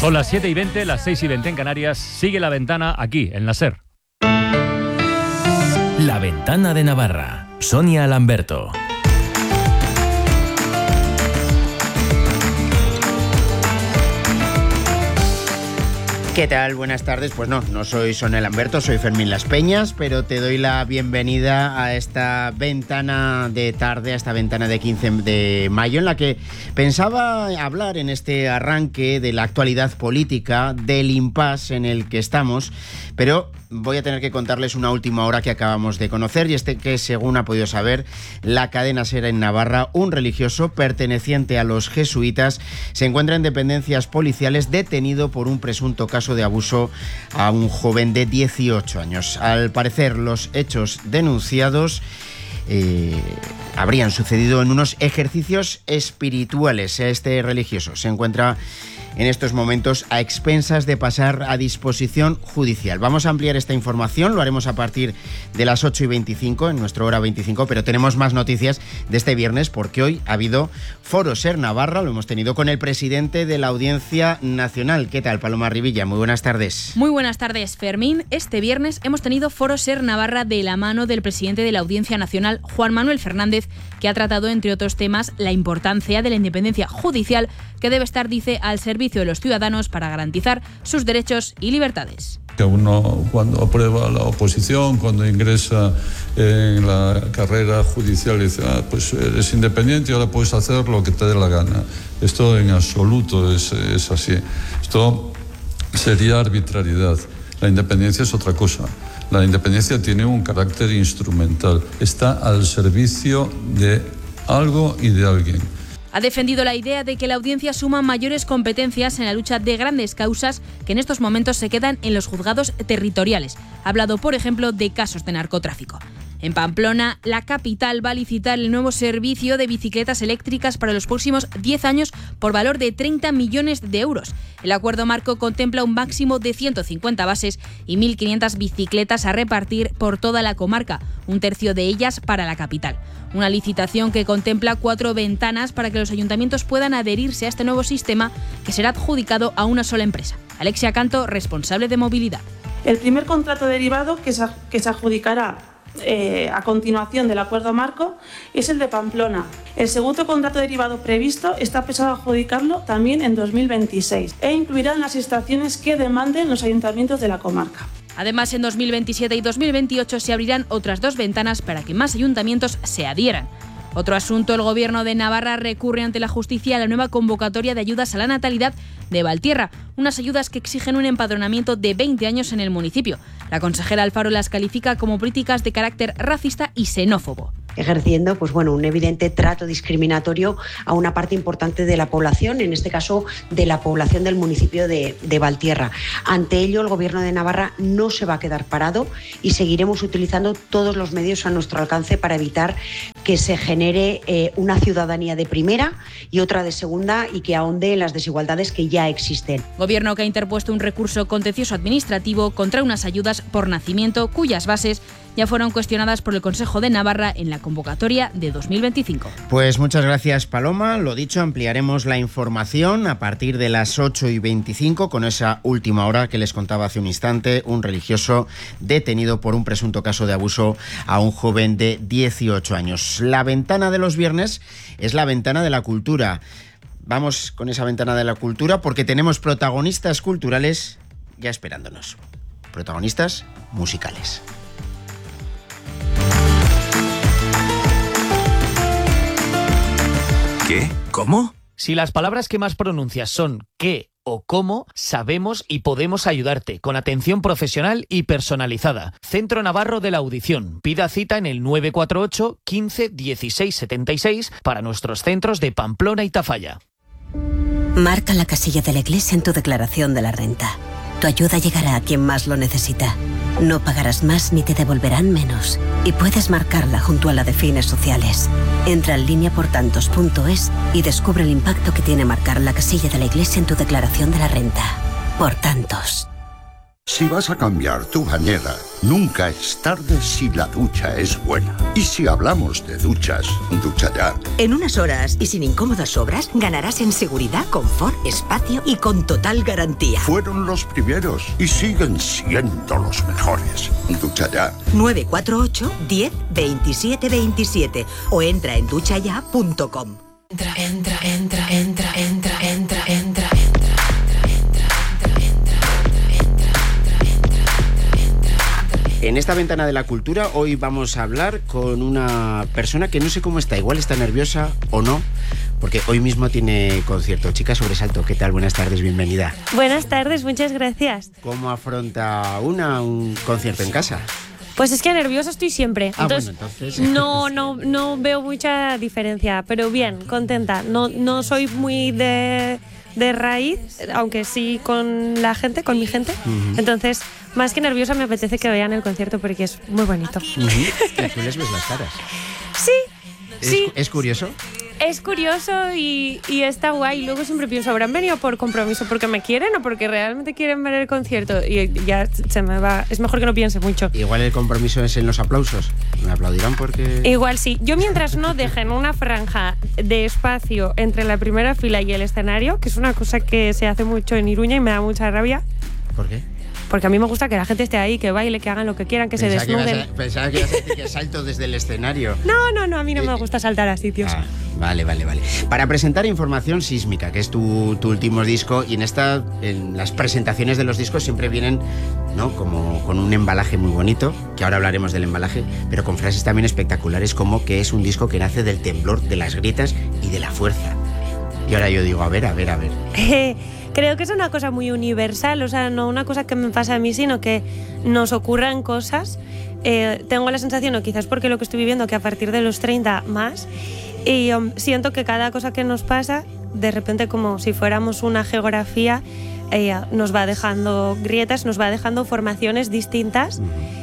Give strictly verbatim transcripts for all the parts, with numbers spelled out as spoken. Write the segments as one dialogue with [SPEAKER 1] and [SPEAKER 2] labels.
[SPEAKER 1] Son las siete y veinte, las seis y veinte en Canarias. Sigue La Ventana aquí, en la SER.
[SPEAKER 2] La Ventana de Navarra. Sonia Lamberto.
[SPEAKER 3] ¿Qué tal? Buenas tardes. Pues no, no soy Sonia Lamberto, soy Fermín Las Peñas, pero te doy la bienvenida a esta ventana de tarde, a esta ventana de quince de mayo, en la que pensaba hablar en este arranque de la actualidad política, del impasse en el que estamos, pero voy a tener que contarles una última hora que acabamos de conocer, y este que, según ha podido saber la cadena SER en Navarra, un religioso perteneciente a los jesuitas se encuentra en dependencias policiales detenido por un presunto caso de abuso a un joven de dieciocho años. Al parecer, los hechos denunciados eh, habrían sucedido en unos ejercicios espirituales. Este religioso se encuentra en estos momentos a expensas de pasar a disposición judicial. Vamos a ampliar esta información, lo haremos a partir de las ocho y veinticinco, en nuestro hora veinticinco, pero tenemos más noticias de este viernes porque hoy ha habido Foro SER Navarra, lo hemos tenido con el presidente de la Audiencia Nacional. ¿Qué tal, Paloma Rivilla? Muy buenas tardes.
[SPEAKER 4] Muy buenas tardes, Fermín. Este viernes hemos tenido Foro SER Navarra de la mano del presidente de la Audiencia Nacional, Juan Manuel Fernández, que ha tratado, entre otros temas, la importancia de la independencia judicial que debe estar, dice, al servicio de los ciudadanos para garantizar sus derechos y libertades.
[SPEAKER 5] Que uno, cuando aprueba la oposición, cuando ingresa en la carrera judicial, dice, ah, pues eres independiente y ahora puedes hacer lo que te dé la gana. Esto en absoluto es, es así. Esto sería arbitrariedad. La independencia es otra cosa. La independencia tiene un carácter instrumental. Está al servicio de algo y de alguien.
[SPEAKER 4] Ha defendido la idea de que la audiencia suma mayores competencias en la lucha de grandes causas que en estos momentos se quedan en los juzgados territoriales. Ha hablado, por ejemplo, de casos de narcotráfico. En Pamplona, la capital va a licitar el nuevo servicio de bicicletas eléctricas para los próximos diez años por valor de treinta millones de euros. El acuerdo marco contempla un máximo de ciento cincuenta bases y mil quinientas bicicletas a repartir por toda la comarca, un tercio de ellas para la capital. Una licitación que contempla cuatro ventanas para que los ayuntamientos puedan adherirse a este nuevo sistema, que será adjudicado a una sola empresa. Alexia Canto, responsable de movilidad.
[SPEAKER 6] El primer contrato derivado que se, que se adjudicará eh, a continuación del acuerdo marco es el de Pamplona. El segundo contrato derivado previsto está pensado adjudicarlo también en dos mil veintiséis e incluirá las estaciones que demanden los ayuntamientos de la comarca.
[SPEAKER 4] Además, en dos mil veintisiete y dos mil veintiocho se abrirán otras dos ventanas para que más ayuntamientos se adhieran. Otro asunto, el Gobierno de Navarra recurre ante la justicia a la nueva convocatoria de ayudas a la natalidad de Valtierra, unas ayudas que exigen un empadronamiento de veinte años en el municipio. La consejera Alfaro las califica como políticas de carácter racista y xenófobo,
[SPEAKER 7] ejerciendo pues bueno, un evidente trato discriminatorio a una parte importante de la población, en este caso de la población del municipio de, de Valtierra. Ante ello, el Gobierno de Navarra no se va a quedar parado y seguiremos utilizando todos los medios a nuestro alcance para evitar que se genere eh, una ciudadanía de primera y otra de segunda y que ahonde en las desigualdades que ya existen.
[SPEAKER 4] Gobierno que ha interpuesto un recurso contencioso administrativo contra unas ayudas por nacimiento cuyas bases ya fueron cuestionadas por el Consejo de Navarra en la convocatoria de dos mil veinticinco.
[SPEAKER 3] Pues muchas gracias, Paloma. Lo dicho, ampliaremos la información a partir de las ocho y veinticinco con esa última hora que les contaba hace un instante, un religioso detenido por un presunto caso de abuso a un joven de dieciocho años. La ventana de los viernes es la ventana de la cultura. Vamos con esa ventana de la cultura porque tenemos protagonistas culturales ya esperándonos. Protagonistas musicales.
[SPEAKER 2] ¿Qué? ¿Cómo?
[SPEAKER 8] Si las palabras que más pronuncias son qué o cómo, sabemos y podemos ayudarte con atención profesional y personalizada. Centro Navarro de la Audición. Pida cita en el nueve cuatro ocho, quince, dieciséis, setenta y seis para nuestros centros de Pamplona y Tafalla.
[SPEAKER 9] Marca la casilla de la Iglesia en tu declaración de la renta. Tu ayuda llegará a quien más lo necesita. No pagarás más ni te devolverán menos. Y puedes marcarla junto a la de fines sociales. Entra en línea por tantos punto es y descubre el impacto que tiene marcar la casilla de la Iglesia en tu declaración de la renta. Por tantos.
[SPEAKER 10] Si vas a cambiar tu bañera, nunca es tarde si la ducha es buena. Y si hablamos de duchas, ducha ya.
[SPEAKER 11] En unas horas y sin incómodas sobras, ganarás en seguridad, confort, espacio y con total garantía.
[SPEAKER 10] Fueron los primeros y siguen siendo los mejores. Ducha ya.
[SPEAKER 11] nueve cuatro ocho, diez, veintisiete, veintisiete o entra en ducha ya punto com.
[SPEAKER 12] Entra, entra, entra, entra, entra, entra, entra.
[SPEAKER 3] En esta ventana de la cultura hoy vamos a hablar con una persona que no sé cómo está, igual está nerviosa o no, porque hoy mismo tiene concierto. Chica Sobresalto, ¿qué tal? Buenas tardes, bienvenida.
[SPEAKER 13] Buenas tardes, muchas gracias.
[SPEAKER 3] ¿Cómo afronta una un concierto en casa?
[SPEAKER 13] Pues es que nerviosa estoy siempre,
[SPEAKER 3] Ah,
[SPEAKER 13] entonces,
[SPEAKER 3] bueno, entonces...
[SPEAKER 13] no, no, no veo mucha diferencia, pero bien, contenta. No, no soy muy de... de raíz, aunque sí con la gente, con mi gente. Uh-huh. Entonces, más que nerviosa, me apetece que vean el concierto porque es muy bonito.
[SPEAKER 3] Uh-huh. ¿Tú les ves las caras?
[SPEAKER 13] Sí,
[SPEAKER 3] ¿Es,
[SPEAKER 13] sí.
[SPEAKER 3] ¿Es curioso?
[SPEAKER 13] Es curioso y, y está guay. Luego siempre pienso, ¿habrán venido por compromiso porque me quieren o porque realmente quieren ver el concierto? Y ya se me va. Es mejor que no piense mucho.
[SPEAKER 3] Igual el compromiso es en los aplausos. Me aplaudirán porque...
[SPEAKER 13] Igual sí. Yo mientras no dejen una franja de espacio entre la primera fila y el escenario, que es una cosa que se hace mucho en Iruña y me da mucha rabia.
[SPEAKER 3] ¿Por qué?
[SPEAKER 13] Porque a mí me gusta que la gente esté ahí, que baile, que hagan lo que quieran, que pensaba se desnuden.
[SPEAKER 3] Que a, pensaba que ibas a decir que salto desde el escenario.
[SPEAKER 13] No, no, no, a mí no me gusta saltar a sitios.
[SPEAKER 3] Ah, vale, vale, vale. Para presentar Información Sísmica, que es tu, tu último disco, y en esta, en las presentaciones de los discos siempre vienen, ¿no?, como con un embalaje muy bonito, que ahora hablaremos del embalaje, pero con frases también espectaculares como que es un disco que nace del temblor, de las grietas y de la fuerza. Y ahora yo digo, a ver, a ver, a ver.
[SPEAKER 13] Creo que es una cosa muy universal, o sea, no una cosa que me pasa a mí, sino que nos ocurran cosas. Eh, tengo la sensación, o quizás porque lo que estoy viviendo, que a partir de los treinta más, y um, siento que cada cosa que nos pasa, de repente como si fuéramos una geografía, eh, nos va dejando grietas, nos va dejando formaciones distintas.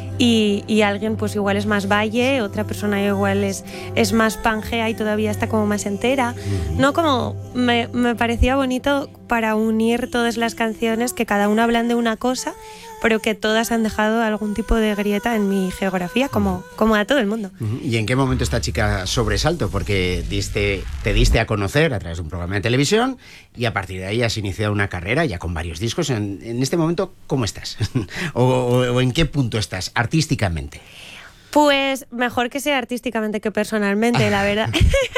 [SPEAKER 13] Y, y alguien pues igual es más valle, otra persona igual es, es más pangea y todavía está como más entera. No, como me, me parecía bonito para unir todas las canciones, que cada una hablan de una cosa, pero que todas han dejado algún tipo de grieta en mi geografía, como, como a todo el mundo.
[SPEAKER 3] ¿Y en qué momento esta Chica Sobresalto? Porque diste, te diste a conocer a través de un programa de televisión y a partir de ahí has iniciado una carrera ya con varios discos. En, en este momento, ¿cómo estás? o, o, ¿O en qué punto estás artísticamente?
[SPEAKER 13] Pues mejor que sea artísticamente que personalmente, la verdad.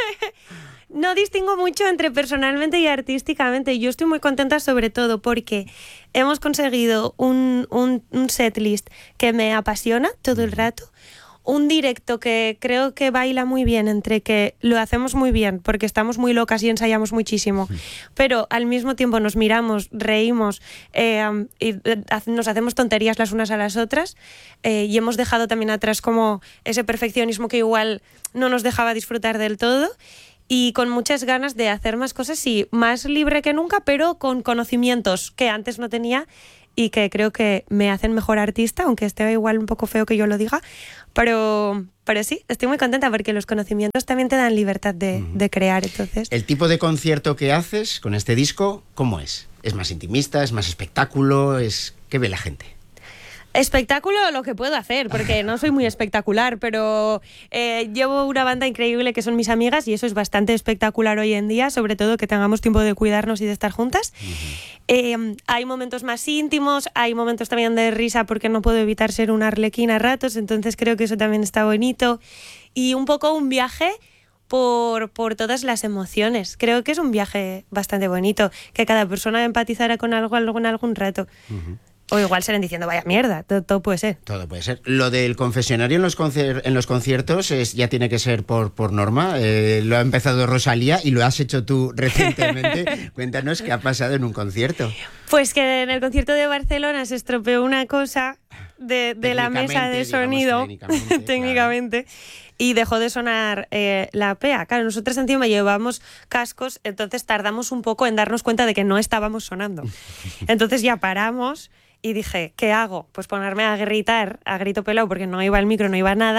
[SPEAKER 13] No distingo mucho entre personalmente y artísticamente. Yo estoy muy contenta sobre todo porque hemos conseguido un, un, un setlist que me apasiona todo el rato, un directo que creo que baila muy bien, entre que lo hacemos muy bien porque estamos muy locas y ensayamos muchísimo, pero al mismo tiempo nos miramos, reímos eh, y nos hacemos tonterías las unas a las otras, eh, y hemos dejado también atrás como ese perfeccionismo que igual no nos dejaba disfrutar del todo. Y con muchas ganas de hacer más cosas y más libre que nunca, pero con conocimientos que antes no tenía y que creo que me hacen mejor artista, aunque esté igual un poco feo que yo lo diga. Pero, pero sí, estoy muy contenta porque los conocimientos también te dan libertad de, uh-huh. de crear. Entonces,
[SPEAKER 3] ¿el tipo de concierto que haces con este disco, cómo es? ¿Es más intimista? ¿Es más espectáculo? ¿Es qué ve la gente?
[SPEAKER 13] Espectáculo lo que puedo hacer, porque no soy muy espectacular, pero eh, llevo una banda increíble que son mis amigas y eso es bastante espectacular hoy en día, sobre todo que tengamos tiempo de cuidarnos y de estar juntas. Uh-huh. Eh, hay momentos más íntimos, hay momentos también de risa porque no puedo evitar ser una arlequina a ratos, entonces creo que eso también está bonito. Y un poco un viaje por, por todas las emociones. Creo que es un viaje bastante bonito, que cada persona empatizará con algo, algo en algún rato. Uh-huh. O igual salen diciendo, vaya mierda, todo, todo puede ser.
[SPEAKER 3] Todo puede ser. Lo del confesionario en los, concier- en los conciertos es, ya tiene que ser por, por norma. Eh, lo ha empezado Rosalía y lo has hecho tú recientemente. Cuéntanos qué ha pasado en un concierto.
[SPEAKER 13] Pues que en el concierto de Barcelona se estropeó una cosa de, de la mesa de sonido, digamos, técnicamente, técnicamente claro. Y dejó de sonar eh, la P A. Claro, nosotros encima llevamos cascos, entonces tardamos un poco en darnos cuenta de que no estábamos sonando. Entonces ya paramos. Y dije, ¿qué hago? Pues ponerme a gritar, a grito pelado, porque no iba el micro, no iba nada.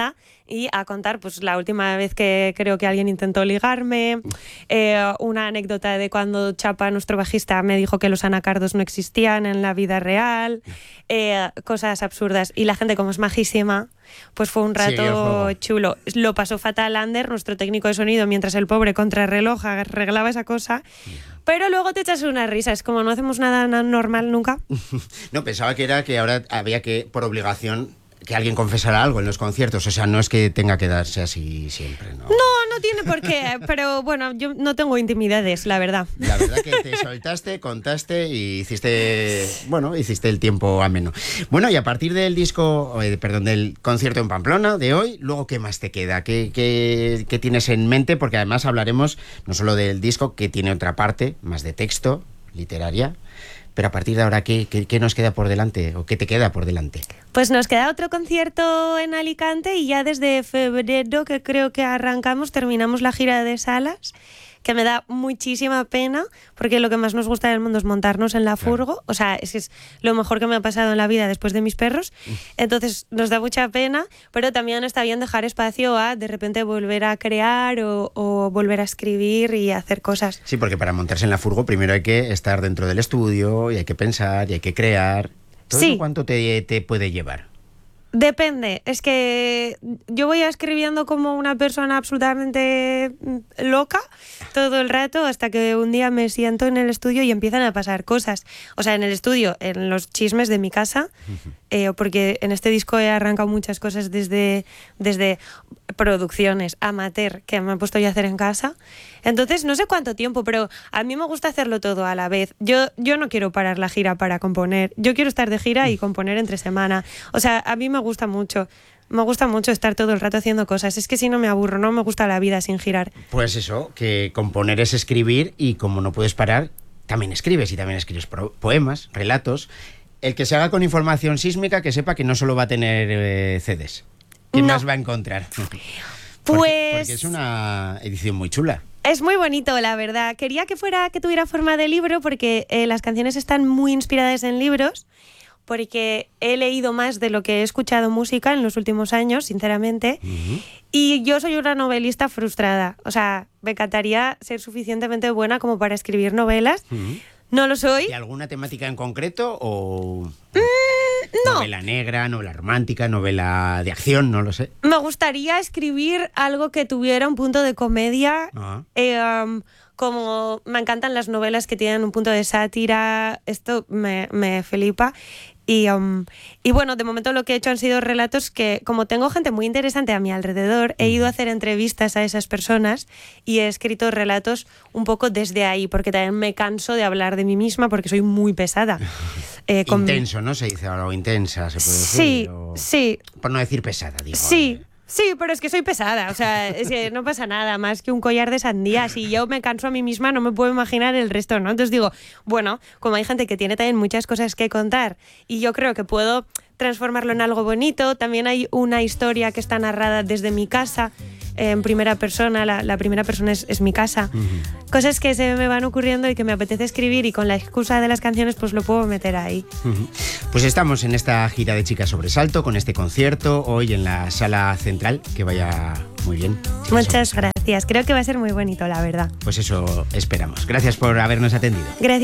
[SPEAKER 13] y a contar pues la última vez que creo que alguien intentó ligarme, eh, una anécdota de cuando Chapa, nuestro bajista, me dijo que los anacardos no existían en la vida real, eh, cosas absurdas. Y la gente, como es majísima, pues fue un rato sí, chulo. Lo pasó fatal Ander, nuestro técnico de sonido, mientras el pobre contrarreloj arreglaba esa cosa. Pero luego te echas unas risas, como no hacemos nada normal nunca.
[SPEAKER 3] No, pensaba que era que ahora había que, por obligación, que alguien confesara algo en los conciertos. O sea, no es que tenga que darse así siempre, ¿no?
[SPEAKER 13] No, no tiene por qué. Pero bueno, yo no tengo intimidades, la verdad.
[SPEAKER 3] La verdad que te soltaste, contaste y hiciste, bueno, hiciste el tiempo ameno. Bueno, y a partir del disco, eh, perdón, del concierto en Pamplona de hoy, luego, ¿qué más te queda? ¿Qué, qué, qué tienes en mente? Porque además hablaremos no solo del disco, que tiene otra parte, más de texto, literaria. Pero a partir de ahora, ¿qué, qué, qué nos queda por delante? ¿O qué te queda por delante?
[SPEAKER 13] Pues nos queda otro concierto en Alicante y ya desde febrero, que creo que arrancamos, terminamos la gira de salas, que me da muchísima pena, porque lo que más nos gusta del mundo es montarnos en la furgo. Claro. O sea, es que es lo mejor que me ha pasado en la vida después de mis perros. Entonces nos da mucha pena, pero también está bien dejar espacio a de repente volver a crear o, o volver a escribir y hacer cosas.
[SPEAKER 3] Sí, porque para montarse en la furgo primero hay que estar dentro del estudio y hay que pensar y hay que crear. ¿Todo
[SPEAKER 13] sí.
[SPEAKER 3] eso cuánto te, te puede llevar?
[SPEAKER 13] Depende, es que yo voy escribiendo como una persona absolutamente loca todo el rato hasta que un día me siento en el estudio y empiezan a pasar cosas. O sea, en el estudio, en los chismes de mi casa, eh, porque en este disco he arrancado muchas cosas desde, desde producciones amateur que me he puesto yo a hacer en casa. Entonces, no sé cuánto tiempo, pero a mí me gusta hacerlo todo a la vez. Yo, yo no quiero parar la gira para componer. Yo quiero estar de gira y componer entre semana. O sea, a mí me gusta mucho. Me gusta mucho estar todo el rato haciendo cosas. Es que si no me aburro, no me gusta la vida sin girar.
[SPEAKER 3] Pues eso, que componer es escribir y como no puedes parar, también escribes y también escribes poemas, relatos. El que se haga con información sísmica, que sepa que no solo va a tener eh, C Ds. ¿Qué
[SPEAKER 13] no.
[SPEAKER 3] más va a encontrar?
[SPEAKER 13] Pues...
[SPEAKER 3] Porque, porque es una edición muy chula.
[SPEAKER 13] Es muy bonito, la verdad. Quería que fuera, que tuviera forma de libro porque eh, las canciones están muy inspiradas en libros, porque he leído más de lo que he escuchado música en los últimos años, sinceramente. Uh-huh. Y yo soy una novelista frustrada. O sea, me encantaría ser suficientemente buena como para escribir novelas. Uh-huh. No lo soy.
[SPEAKER 3] ¿Y alguna temática en concreto o...?
[SPEAKER 13] Mm, no.
[SPEAKER 3] Novela negra, novela romántica, novela de acción, no lo sé.
[SPEAKER 13] Me gustaría escribir algo que tuviera un punto de comedia. Uh-huh. eh, um, como me encantan las novelas que tienen un punto de sátira. Esto me, me flipa. Y, um, y bueno, de momento lo que he hecho han sido relatos que, como tengo gente muy interesante a mi alrededor, he ido a hacer entrevistas a esas personas y he escrito relatos un poco desde ahí, porque también me canso de hablar de mí misma porque soy muy pesada.
[SPEAKER 3] Eh, con... Intenso, ¿no? Se dice ahora, o intensa, se puede decir.
[SPEAKER 13] Sí,
[SPEAKER 3] o...
[SPEAKER 13] sí.
[SPEAKER 3] Por no decir pesada, digo.
[SPEAKER 13] Sí.
[SPEAKER 3] Eh.
[SPEAKER 13] Sí, pero es que soy pesada, o sea, es que no pasa nada más que un collar de sandía. Si yo me canso a mí misma, no me puedo imaginar el resto, ¿no? Entonces digo, bueno, como hay gente que tiene también muchas cosas que contar y yo creo que puedo transformarlo en algo bonito, también hay una historia que está narrada desde mi casa, en primera persona, la, la primera persona es, es mi casa. Uh-huh. Cosas que se me van ocurriendo y que me apetece escribir y con la excusa de las canciones pues lo puedo meter ahí.
[SPEAKER 3] Uh-huh. Pues estamos en esta gira de Chicas Sobresalto con este concierto hoy en la Sala Central, que vaya muy bien. Chicas
[SPEAKER 13] Muchas gracias, creo que va a ser muy bonito, la verdad.
[SPEAKER 3] Pues eso esperamos. Gracias por habernos atendido.
[SPEAKER 13] Gracias.